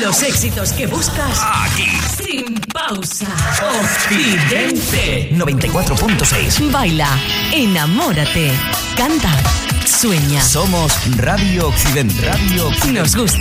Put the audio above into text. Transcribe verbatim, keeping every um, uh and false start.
Los éxitos que buscas aquí. Sin pausa. Occidente noventa y cuatro punto seis. Baila, enamórate, canta, sueña. Somos Radio Occidente. Radio Occidente. Nos gusta.